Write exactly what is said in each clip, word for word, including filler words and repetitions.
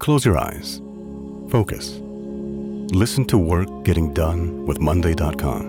Close your eyes. Focus. Listen to work getting done with Monday dot com.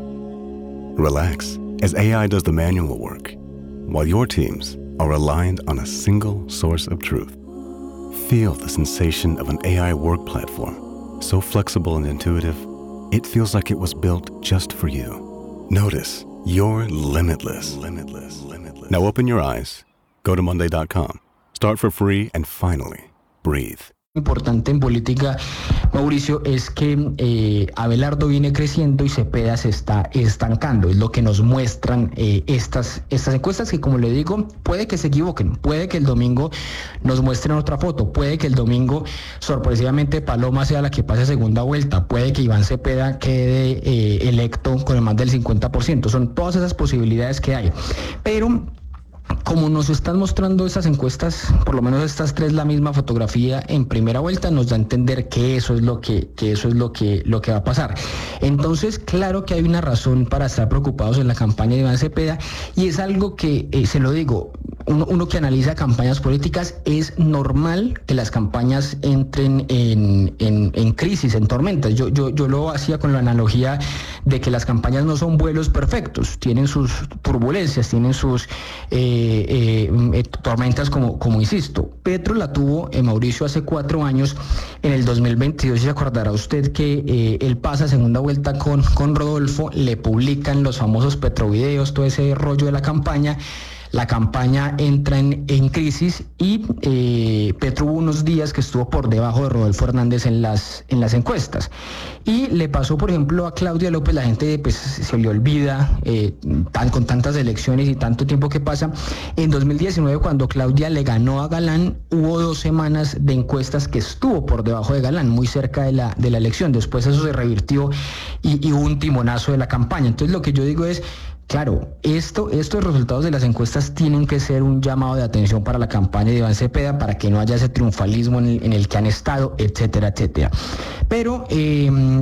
Relax as A I does the manual work, while your teams are aligned on a single source of truth. Feel the sensation of an A I work platform, so flexible and intuitive, it feels like it was built just for you. Notice you're limitless. Limitless. Limitless. Now open your eyes, go to Monday dot com, start for free, and finally, breathe. Importante en política, Mauricio, es que eh, Abelardo viene creciendo y Cepeda se está estancando. Es lo que nos muestran eh, estas, estas encuestas que, como le digo, puede que se equivoquen, puede que el domingo nos muestren otra foto, puede que el domingo sorpresivamente Paloma sea la que pase a segunda vuelta, puede que Iván Cepeda quede eh, electo con más del cincuenta por ciento. Son todas esas posibilidades que hay. Pero como nos están mostrando esas encuestas, por lo menos estas tres, la misma fotografía en primera vuelta, nos da a entender que eso es lo que, que eso es lo que, lo que va a pasar. Entonces, claro que hay una razón para estar preocupados en la campaña de Iván Cepeda, y es algo que, eh, se lo digo, uno, uno que analiza campañas políticas, es normal que las campañas entren en, en, en crisis, en tormentas. Yo, yo, yo lo hacía con la analogía de que las campañas no son vuelos perfectos, tienen sus turbulencias, tienen sus eh, Eh, eh, tormentas, como, como insisto. Petro la tuvo, eh, Mauricio, hace cuatro años, en el dos mil veintidós, y se acordará usted que eh, él pasa a segunda vuelta con, con Rodolfo, le publican los famosos Petrovideos, todo ese rollo de la campaña. La campaña entra en, en crisis y eh, Petro hubo unos días que estuvo por debajo de Rodolfo Hernández en las, en las encuestas. Y le pasó, por ejemplo, a Claudia López, la gente pues se le olvida, eh, tan, con tantas elecciones y tanto tiempo que pasa. En dos mil diecinueve, cuando Claudia le ganó a Galán, hubo dos semanas de encuestas que estuvo por debajo de Galán, muy cerca de la, de la elección. Después eso se revirtió y, y hubo un timonazo de la campaña. Entonces lo que yo digo es, claro, esto, estos resultados de las encuestas tienen que ser un llamado de atención para la campaña de Iván Cepeda, para que no haya ese triunfalismo en el, en el que han estado, etcétera, etcétera. Pero eh,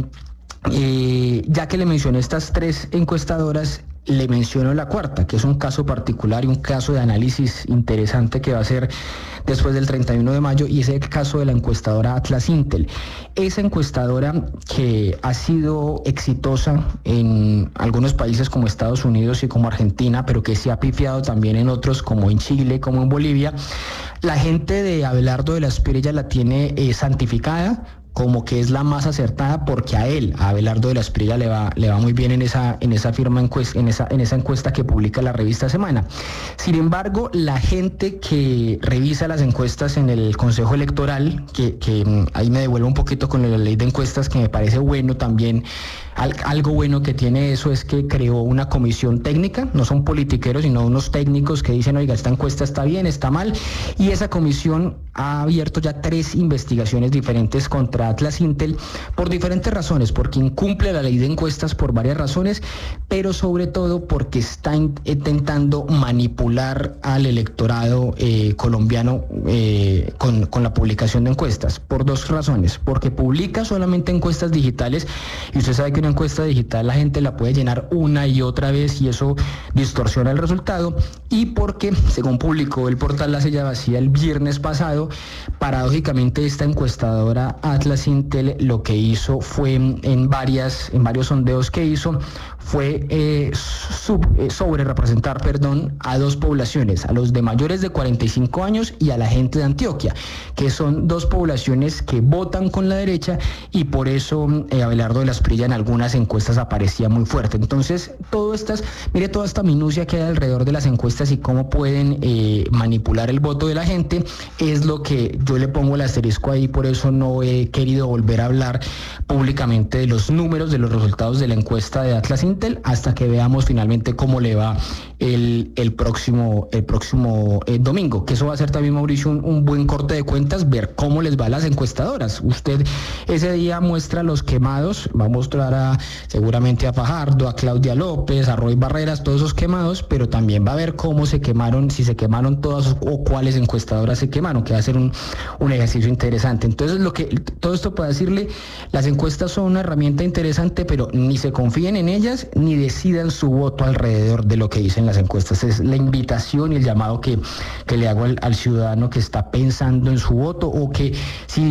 eh, ya que le mencioné estas tres encuestadoras, le menciono la cuarta, que es un caso particular y un caso de análisis interesante que va a ser después del treinta y uno de mayo, y es el caso de la encuestadora Atlas Intel. Esa encuestadora, que ha sido exitosa en algunos países como Estados Unidos y como Argentina, pero que se ha pifiado también en otros como en Chile, como en Bolivia, la gente de Abelardo de la Espriella la tiene eh, santificada como que es la más acertada, porque a él, a Abelardo de la Espriella, le va, le va muy bien en esa, en esa firma encuesta, en esa, en esa encuesta que publica la revista Semana. Sin embargo, la gente que revisa las encuestas en el Consejo Electoral, que, que ahí me devuelvo un poquito con la ley de encuestas, que me parece bueno también, al, algo bueno que tiene eso es que creó una comisión técnica, no son politiqueros, sino unos técnicos que dicen, oiga, esta encuesta está bien, está mal, y esa comisión ha abierto ya tres investigaciones diferentes contra Atlas Intel por diferentes razones, porque incumple la ley de encuestas por varias razones, pero sobre todo porque está intentando manipular al electorado eh, colombiano eh, con, con la publicación de encuestas, por dos razones: porque publica solamente encuestas digitales, y usted sabe que una encuesta digital la gente la puede llenar una y otra vez y eso distorsiona el resultado, y porque, según publicó el portal La Silla Vacía el viernes pasado, paradójicamente esta encuestadora Atlas Intel lo que hizo fue en, en varias en varios sondeos que hizo fue eh, sub, eh, sobre representar perdón a dos poblaciones, a los de mayores de cuarenta y cinco años y a la gente de Antioquia, que son dos poblaciones que votan con la derecha, y por eso eh, Abelardo de la Espriella en algunas encuestas aparecía muy fuerte. Entonces, todo estas, mire toda esta minucia que hay alrededor de las encuestas y cómo pueden eh, manipular el voto de la gente, es lo que yo le pongo el asterisco ahí. Por eso no he querido volver a hablar públicamente de los números, de los resultados de la encuesta de Atlas Intel, hasta que veamos finalmente cómo le va el, el próximo, el próximo eh, domingo, que eso va a ser también, Mauricio, un, un buen corte de cuentas, ver cómo les va a las encuestadoras. Usted ese día muestra los quemados, va a mostrar a, seguramente a Fajardo, a Claudia López, a Roy Barreras, todos esos quemados, pero también va a ver cómo se quemaron, si se quemaron todas o cuáles encuestadoras se quemaron, que va a ser un, un ejercicio interesante. Entonces, lo que todo esto para decirle, las encuestas son una herramienta interesante, pero ni se confíen en ellas, ni decidan su voto alrededor de lo que dicen las encuestas. Es la invitación y el llamado que, que le hago al, al ciudadano que está pensando en su voto, o que si